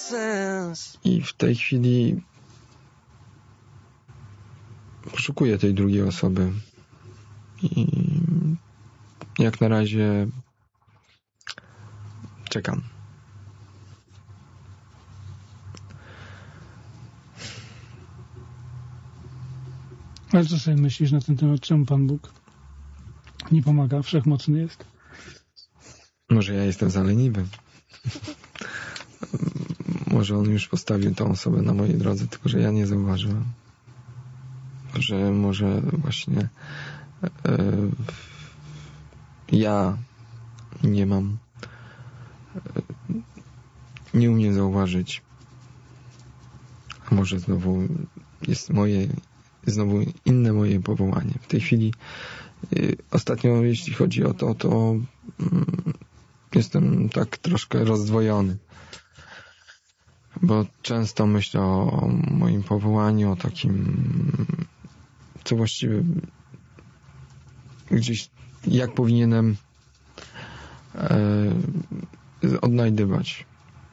I w tej chwili poszukuję tej drugiej osoby. I jak na razie czekam. Ale co sobie myślisz na ten temat? Czemu Pan Bóg nie pomaga? Wszechmocny jest. Może ja jestem za leniwy. Może On już postawił tą osobę na mojej drodze, tylko że ja nie zauważyłem. Że może właśnie ja nie umiem zauważyć. A może znowu jest znowu inne moje powołanie. W tej chwili ostatnio, jeśli chodzi o to jestem tak troszkę rozdwojony. Bo często myślę o moim powołaniu, o takim, co właściwie gdzieś, jak powinienem odnajdywać.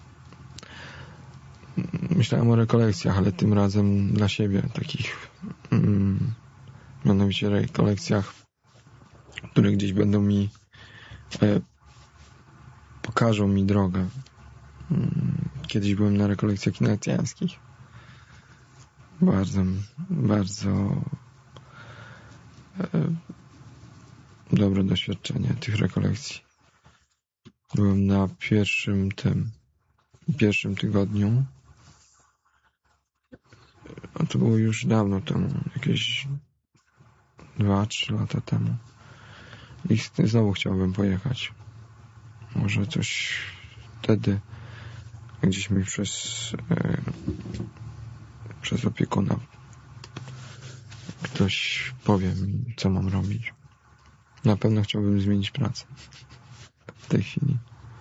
Myślałem o rekolekcjach, ale tym razem dla siebie, takich mianowicie rekolekcjach, które gdzieś będą mi pokażą mi drogę. Kiedyś byłem na rekolekcjach ignacjańskich. Bardzo, bardzo dobre doświadczenie tych rekolekcji. Byłem na pierwszym tygodniu. A to było już dawno temu, jakieś 2-3 lata temu. I znowu chciałbym pojechać. Może coś wtedy gdzieś mi przez opiekuna ktoś powie mi, co mam robić. Na pewno chciałbym zmienić pracę w tej chwili.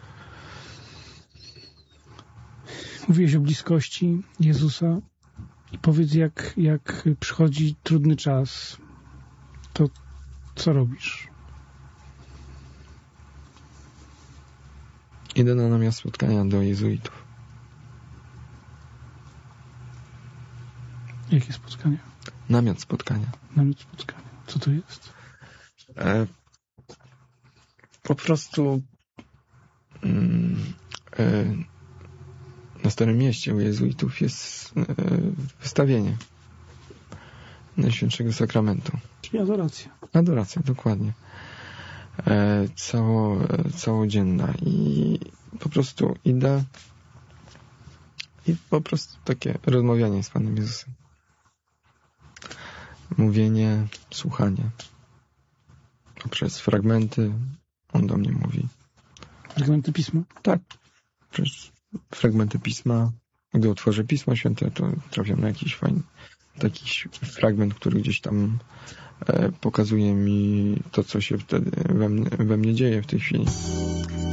Mówiłeś o bliskości Jezusa i powiedz, jak przychodzi trudny czas, to co robisz? Idę na namiot spotkania do jezuitów. Jakie spotkania? Namiot spotkania. Namiot spotkania. Co to jest? Po prostu na Starym Mieście u jezuitów jest wystawienie Najświętszego Sakramentu. Czyli adoracja. Adoracja, dokładnie. Całodzienna. I po prostu idę i po prostu takie rozmawianie z Panem Jezusem. Mówienie, słuchanie. Poprzez fragmenty On do mnie mówi. Fragmenty Pisma? Tak. Przez fragmenty Pisma. Gdy otworzę Pismo Święte, to trafiam na jakiś fajny taki fragment, który gdzieś tam pokazuje mi to, co się wtedy we mnie dzieje w tej chwili.